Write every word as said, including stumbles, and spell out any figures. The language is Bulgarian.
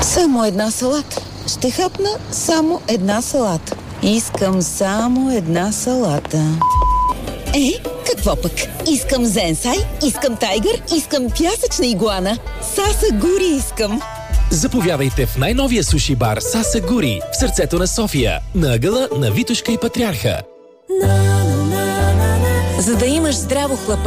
Само една салата. Ще хапна само една салата. Искам само една салата. Е, какво пък? Искам зенсай, искам тайгър, искам пясъчна игуана. Саса Гури искам. Заповядайте в най-новия суши бар Саса Гури в сърцето на София, на ъгъла на Витошка и Патриарха. За да имаш здраво хлапа